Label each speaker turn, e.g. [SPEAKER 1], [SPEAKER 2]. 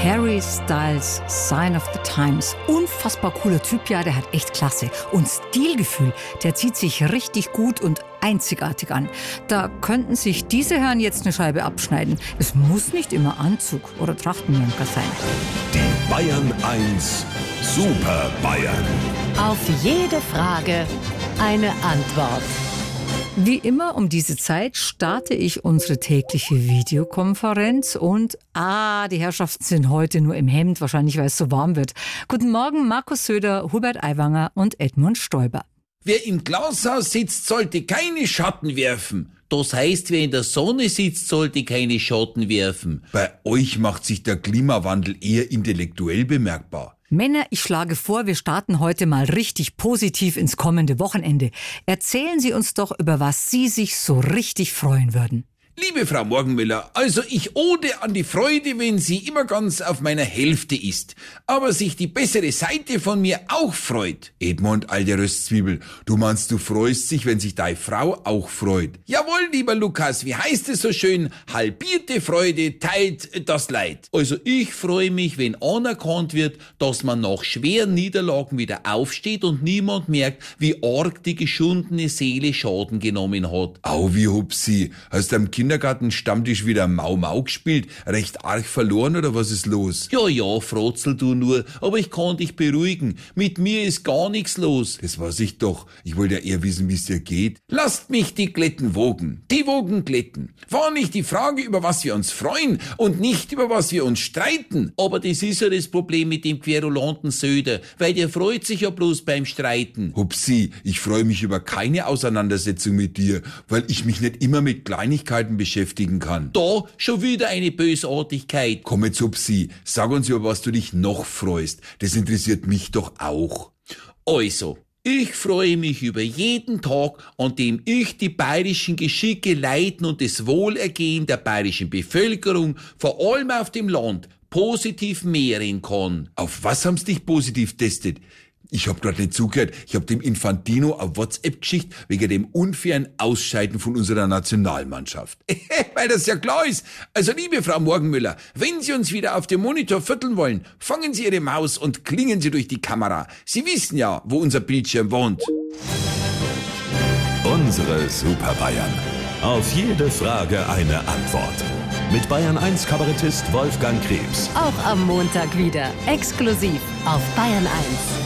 [SPEAKER 1] Harry Styles, Sign of the Times. Unfassbar cooler Typ, ja, der hat echt Klasse. Und Stilgefühl, der zieht sich richtig gut und einzigartig an. Da könnten sich diese Herren jetzt eine Scheibe abschneiden. Es muss nicht immer Anzug oder Trachtenjanker sein.
[SPEAKER 2] Die Bayern 1 Super Bayern.
[SPEAKER 3] Auf jede Frage eine Antwort.
[SPEAKER 1] Wie immer um diese Zeit starte ich unsere tägliche Videokonferenz und die Herrschaften sind heute nur im Hemd, wahrscheinlich weil es so warm wird. Guten Morgen, Markus Söder, Hubert Aiwanger und Edmund Stoiber.
[SPEAKER 4] Wer im Glashaus sitzt, sollte keine Schatten werfen. Das heißt, wer in der Sonne sitzt, sollte keine Schatten werfen.
[SPEAKER 5] Bei euch macht sich der Klimawandel eher intellektuell bemerkbar.
[SPEAKER 1] Männer, ich schlage vor, wir starten heute mal richtig positiv ins kommende Wochenende. Erzählen Sie uns doch, über was Sie sich so richtig freuen würden.
[SPEAKER 4] Liebe Frau Morgenmüller, also ich ode an die Freude, wenn sie immer ganz auf meiner Hälfte ist, aber sich die bessere Seite von mir auch freut.
[SPEAKER 5] Edmund, alte Röstzwiebel, du meinst, du freust dich, wenn sich deine Frau auch freut.
[SPEAKER 4] Jawohl, lieber Lukas, wie heißt es so schön? Halbierte Freude teilt das Leid. Also ich freue mich, wenn anerkannt wird, dass man nach schweren Niederlagen wieder aufsteht und niemand merkt, wie arg die geschundene Seele Schaden genommen hat.
[SPEAKER 5] Au, wie hupsi, hast du am Kindergarten-Stammtisch wieder Mau gespielt? Recht arg verloren oder was ist los?
[SPEAKER 4] Ja, frotzel du nur, aber ich kann dich beruhigen. Mit mir ist gar nichts los.
[SPEAKER 5] Das weiß ich doch. Ich wollte ja eher wissen, wie es dir geht.
[SPEAKER 4] Lasst mich die Glätten wogen. Die Wogen glätten. War nicht die Frage, über was wir uns freuen und nicht über was wir uns streiten. Aber das ist ja das Problem mit dem querulanten Söder, weil der freut sich ja bloß beim Streiten.
[SPEAKER 5] Hupsi, ich freue mich über keine Auseinandersetzung mit dir, weil ich mich nicht immer mit Kleinigkeiten beschäftigen kann.
[SPEAKER 4] Da schon wieder eine Bösartigkeit.
[SPEAKER 5] Komm jetzt, Hupsi, sag uns über was du dich noch freust. Das interessiert mich doch auch.
[SPEAKER 4] Also, ich freue mich über jeden Tag, an dem ich die bayerischen Geschicke leiten und das Wohlergehen der bayerischen Bevölkerung, vor allem auf dem Land, positiv mehren kann.
[SPEAKER 5] Auf was haben's dich positiv testet? Ich hab grad nicht zugehört. Ich hab dem Infantino auf WhatsApp geschickt wegen dem unfairen Ausscheiden von unserer Nationalmannschaft.
[SPEAKER 4] Weil das ja klar ist. Also liebe Frau Morgenmüller, wenn Sie uns wieder auf dem Monitor vierteln wollen, fangen Sie Ihre Maus und klingen Sie durch die Kamera. Sie wissen ja, wo unser Bildschirm wohnt.
[SPEAKER 2] Unsere Super Bayern. Auf jede Frage eine Antwort. Mit Bayern 1 Kabarettist Wolfgang Krebs.
[SPEAKER 3] Auch am Montag wieder. Exklusiv auf Bayern 1.